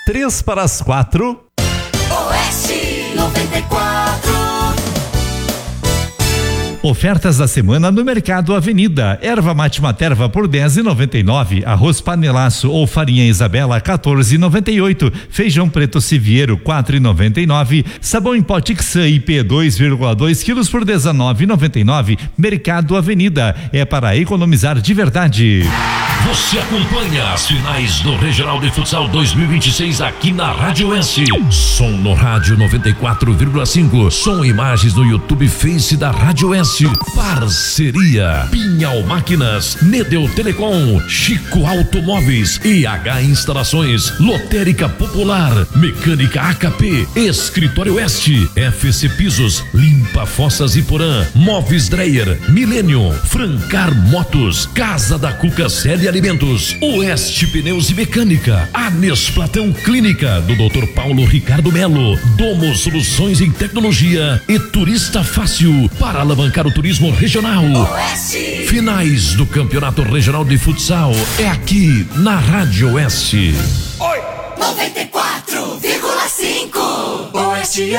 3:45. Oeste 94. Ofertas da semana no Mercado Avenida. Erva mate Materva por R$10,99. Arroz panelaço ou farinha Isabela R$14,98. Feijão preto Siviero R$4,99. Sabão em pó Tixan IP 2,2 quilos por R$19,99. Mercado Avenida. É para economizar de verdade. Você acompanha as finais do Regional de Futsal 2026 aqui na Rádio S. Som no rádio 94,5. Som e imagens no YouTube Face da Rádio S. Parceria Pinhal Máquinas, Nedeu Telecom, Chico Automóveis, IH Instalações, Lotérica Popular, Mecânica AKP, Escritório Oeste, FC Pisos, Limpa Fossas Iporã, Móveis Dreyer, Millennium, Francar Motos, Casa da Cuca Série Alimentos, Oeste Pneus e Mecânica, Anes Platão Clínica do Dr. Paulo Ricardo Melo, Domo Soluções em Tecnologia e Turista Fácil para alavancar o turismo regional. Oeste. Finais do Campeonato Regional de Futsal é aqui na Rádio Oeste. 94,5 Oeste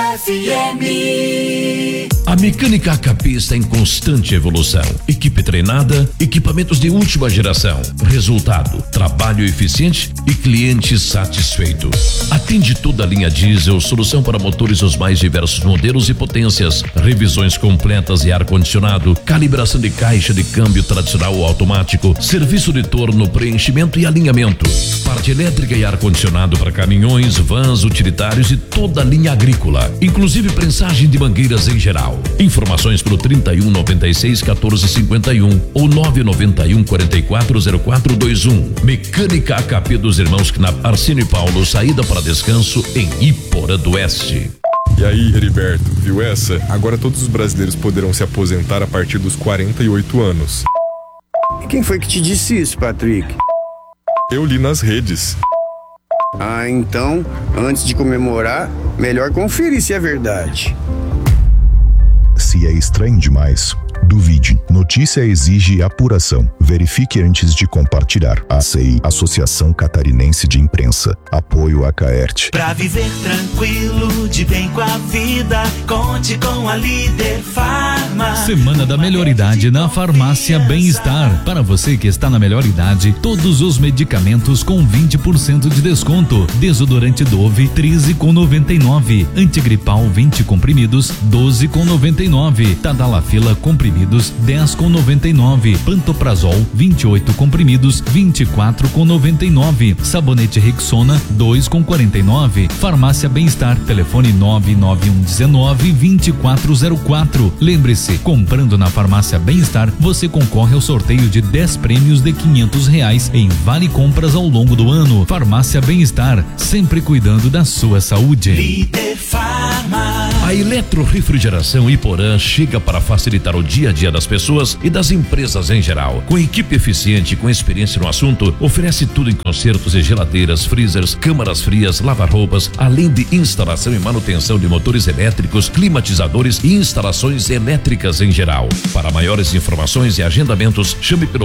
FM. A Mecânica AKP está em constante evolução. Equipe treinada, equipamentos de última geração. Resultado, trabalho eficiente e cliente satisfeito. Atende toda a linha diesel, solução para motores dos mais diversos modelos e potências, revisões completas e ar-condicionado, calibração de caixa de câmbio tradicional ou automático, serviço de torno, preenchimento e alinhamento, parte elétrica e ar-condicionado para caminhões, vans, utilitários e toda a linha agrícola, inclusive prensagem de mangueiras em geral. Informações pelo 3196-1451 ou 991-440421. Mecânica AKP dos irmãos Knapp, Arsênio e Paulo, saída para descanso em Iporã do Oeste. E aí, Heriberto, viu essa? Agora todos os brasileiros poderão se aposentar a partir dos 48 anos. E quem foi que te disse isso, Patrick? Eu li nas redes. Ah, então, antes de comemorar, melhor conferir se é verdade. Se é estranho demais, duvide. Notícia exige apuração. Verifique antes de compartilhar. ACI, Associação Catarinense de Imprensa. Apoio a Caerte. Pra viver tranquilo, de bem com a vida, conte com a Líder Farma. Semana da melhor idade na Farmácia Bem-Estar. Para você que está na melhor idade, todos os medicamentos com 20% de desconto. Desodorante Dove, 13,99. Antigripal, 20 comprimidos, 12,99. Tadalafila comprimidos, 10,99. Pantoprazol, 28 comprimidos, 24,99. Sabonete Rexona, 2,49. Farmácia Bem-Estar, telefone 99119-2404. Lembre-se, comprando na Farmácia Bem-Estar, você concorre ao sorteio de 10 prêmios de R$500 em vale compras ao longo do ano. Farmácia Bem-Estar, sempre cuidando da sua saúde. Líder Farma. A Eletrorefrigeração Iporã chega para facilitar o dia a dia das pessoas e das empresas em geral. Com equipe eficiente e com experiência no assunto, oferece tudo em consertos e geladeiras, freezers, câmaras frias, lavar-roupas, além de instalação e manutenção de motores elétricos, climatizadores e instalações elétricas em geral. Para maiores informações e agendamentos, chame pelo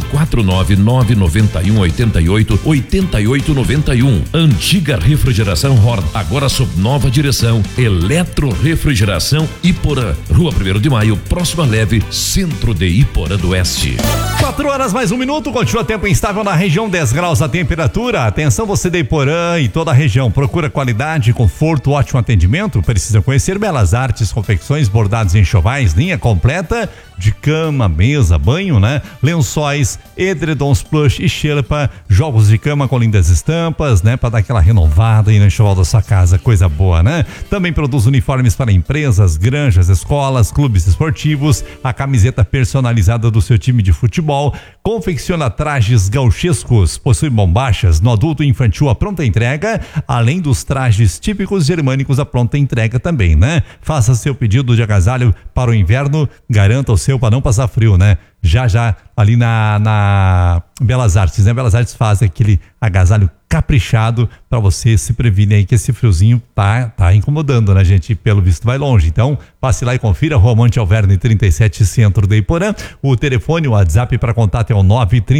499-9188-8891. Antiga Refrigeração Horn, agora sob nova direção. Eletrorefrigeração Iporã, Rua 1º de Maio, próxima Leve, centro de Iporã do Oeste. 4 horas mais 1 minuto, continua tempo instável na região, 10 graus a temperatura. Atenção você de Iporã e toda a região, procura qualidade, conforto, ótimo atendimento. Precisa conhecer Belas Artes, confecções, bordados e enxovais, linha completa de cama, mesa, banho, né? Lençóis, edredons plush e xerpa, jogos de cama com lindas estampas, né? Para dar aquela renovada aí no enxoval da sua casa, coisa boa, né? Também produz uniformes para empresas, granjas, escolas, clubes esportivos, a camiseta personalizada do seu time de futebol, confecciona trajes gauchescos, possui bombachas no adulto e infantil à pronta entrega, além dos trajes típicos germânicos à pronta entrega também, né? Faça seu pedido de agasalho para o inverno, garanta o seu para não passar frio, né? Já ali na Belas Artes, né? Belas Artes faz aquele agasalho caprichado para você se prevenir aí que esse friozinho tá incomodando, né, gente? Pelo visto vai longe. Então, passe lá e confira, Rua Monte Alverne 37, Centro de Iporã. O telefone, o WhatsApp para contato é o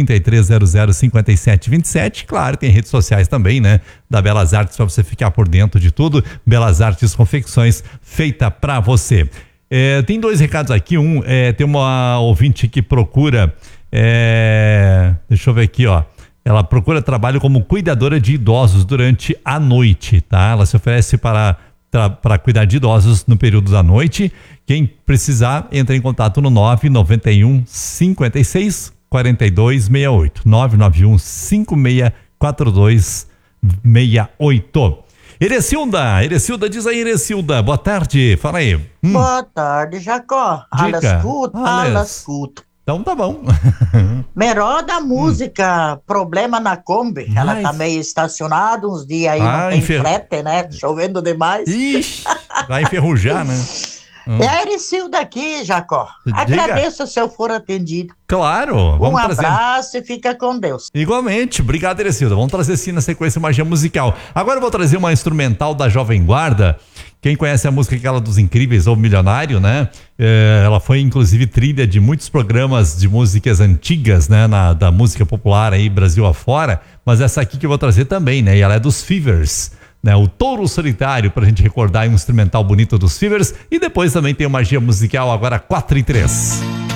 933005727. Claro, tem redes sociais também, né? Da Belas Artes para você ficar por dentro de tudo. Belas Artes Confecções, feita para você. Tem 2 recados aqui. Tem uma ouvinte que procura, deixa eu ver aqui, ó. Ela procura trabalho como cuidadora de idosos durante a noite, tá? Ela se oferece para cuidar de idosos no período da noite. Quem precisar, entra em contato no 991 56 42 68. 991 56 42 68. Erecilda, diz aí, Erecilda, boa tarde, fala aí. Boa tarde, Jacó. Alles gut. Então tá bom. Melhor da música, Problema na Kombi. Ela tá meio estacionada uns dias aí, não tem frete, né? Chovendo demais. Ixi, vai enferrujar, né? É a Erecilda aqui, Jacó. Agradeço se eu for atendido. Claro. Vamos abraço e fica com Deus. Igualmente. Obrigado, Erecilda. Vamos trazer sim na sequência Magia Musical. Agora eu vou trazer uma instrumental da Jovem Guarda. Quem conhece a música aquela dos Incríveis ou Milionário, né? Ela foi inclusive trilha de muitos programas de músicas antigas, né? Da música popular aí Brasil afora. Mas essa aqui que eu vou trazer também, né? E ela é dos Fevers, né? O Touro Solitário, pra gente recordar um instrumental bonito dos Fevers. E depois também tem o Magia Musical, agora 4:03.